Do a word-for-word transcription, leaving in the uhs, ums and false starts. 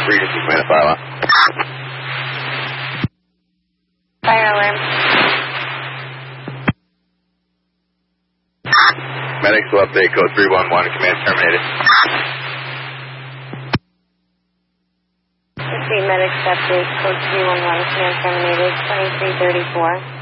Regency, command fire alarm. Fire alarm. Medics will update code three one one, command terminated. Street medics update code three one one, command terminated, twenty-three thirty-four.